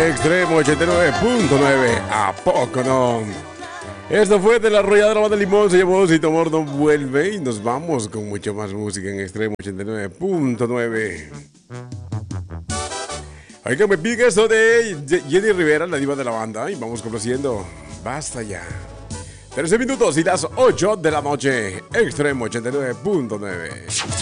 Extremo 89.9. ¿A poco no? Esto fue de la arrolladora Banda Limón. Se llamó Si tu amor no vuelve. Y nos vamos con mucho más música en Extremo 89.9. Oigan, me piden esto de Jenny Rivera, la diva de la banda. Y vamos complaciendo. Basta ya. 13 minutos y las 8 de la noche. Extremo 89.9.